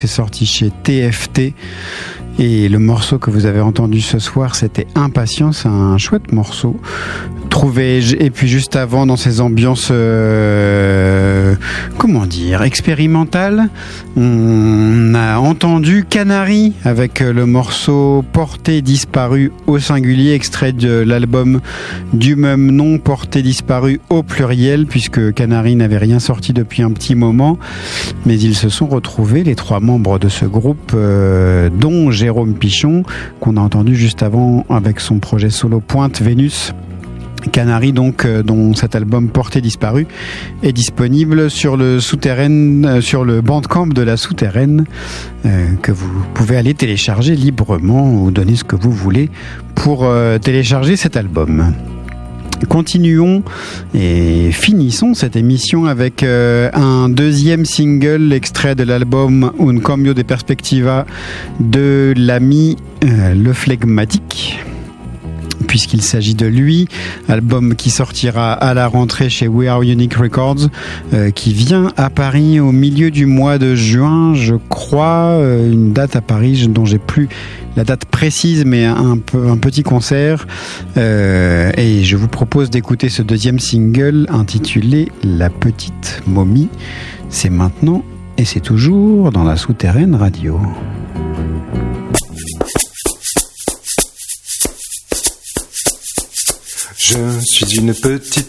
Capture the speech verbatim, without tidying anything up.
C'est sorti chez T F T et le morceau que vous avez entendu ce soir, c'était Impatience, un chouette morceau trouvé. Et puis juste avant, dans ces ambiances euh, comment dire, expérimentales, on a entendu Canary avec le morceau Portée disparue au singulier, extrait de l'album du même nom, Portée disparue au pluriel, puisque Canary n'avait rien sorti depuis un petit moment, mais ils se sont retrouvés, les trois membres de ce groupe, euh, dont Jérôme Pichon, qu'on a entendu juste avant avec son projet solo Pointe Vénus. Canary, donc, euh, dont cet album Portée disparue est disponible sur le souterrain, euh, sur le Bandcamp de la Souterraine, euh, que vous pouvez aller télécharger librement ou donner ce que vous voulez pour euh, télécharger cet album. Continuons et finissons cette émission avec euh, un deuxième single extrait de l'album Un cambio de perspectiva de l'ami euh, Le Flegmatique, puisqu'il s'agit de lui, album qui sortira à la rentrée chez We Are Unique Records, euh, qui vient à Paris au milieu du mois de juin, je crois, euh, une date à Paris dont j'ai plus la date précise, mais un, peu, un petit concert, euh, et je vous propose d'écouter ce deuxième single intitulé La Petite Momie. C'est maintenant et c'est toujours dans la Souterraine Radio. Je suis une petite